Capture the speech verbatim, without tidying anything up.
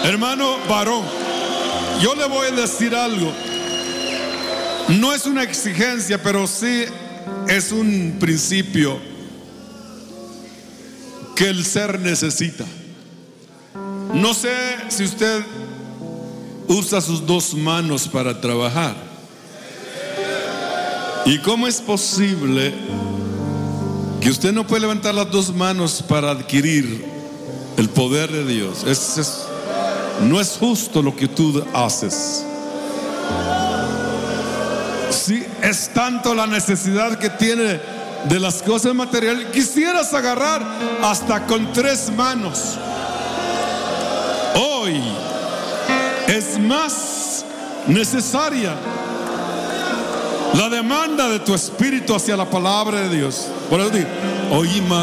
Hermano varón, yo le voy a decir algo. No es una exigencia, pero sí es un principio que el ser necesita. No sé si usted usa sus dos manos para trabajar. ¿Y cómo es posible que usted no puede levantar las dos manos para adquirir el poder de Dios? Es, es, no es justo lo que tú haces. Sí, es tanto la necesidad que tiene de las cosas materiales. Quisieras agarrar hasta con tres manos. Hoy es más necesaria la demanda de tu espíritu hacia la palabra de Dios. Por eso digo, hoy más